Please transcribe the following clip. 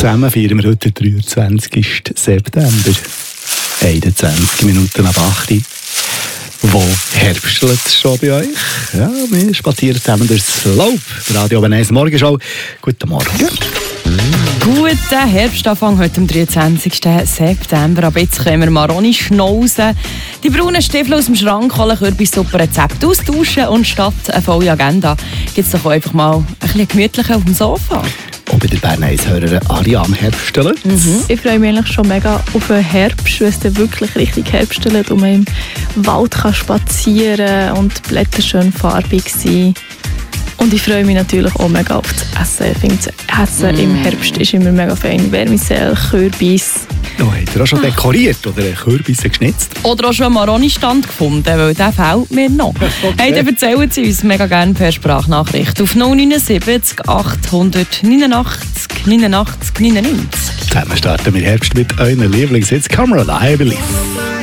Zusammen feiern wir heute den 23. September. 21 Minuten ab 8 Uhr. Wo herbstelt es schon bei euch? Ja, wir spazieren zusammen durchs Laub. Radio Benez Morgenschau. Guten Morgen. Guten Herbstanfang heute am 23. September. Aber jetzt können wir Maroni schnauzen, die braunen Stiefel aus dem Schrank holen, Kürbissuppe Rezept austauschen und statt eine volle Agenda gibt es doch einfach mal ein bisschen gemütlicher auf dem Sofa. Und bei der Berner Eishörerin Ari am Herbsteln. Ich freue mich eigentlich schon mega auf den Herbst, weil es dann wirklich richtig herbstelt und man im Wald kann spazieren und die Blätter schön farbig sind. Und ich freue mich natürlich auch mega auf das Essen. Ich finde, das Essen im Herbst ist immer mega fein. Vermicelle, Kürbis. Oh, habt ihr auch schon dekoriert oder Kürbisse geschnitzt? Oder auch schon einen Maroni-Stand gefunden, weil der fehlt mir noch. Okay. Hey, dann erzählen Sie uns mega gerne per Sprachnachricht auf 079 889 89 99. Zusammen starten wir Herbst mit euren Lieblingshits. Camera, I Believe.